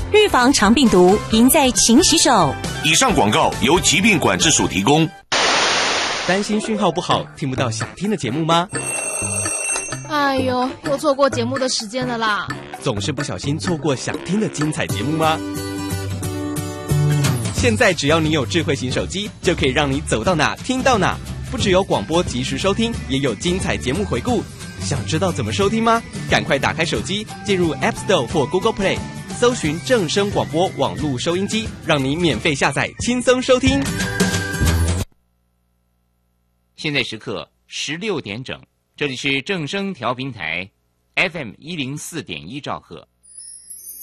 预防肠病毒，赢在勤洗手。 以上广告由疾病管制署提供。 担心讯号不好，听不到想听的节目吗？ 哎呦，又错过节目的时间了啦！ 总是不小心错过想听的精彩节目吗？现在只要你有智慧型手机，就可以让你走到哪听到哪。不只有广播及时收听，也有精彩节目回顾。想知道怎么收听吗？赶快打开手机，进入 App Store 或 Google Play， 搜寻正声广播网络收音机，让你免费下载，轻松收听。 现在时刻16点整，这里是正声调频台 FM104.1兆赫。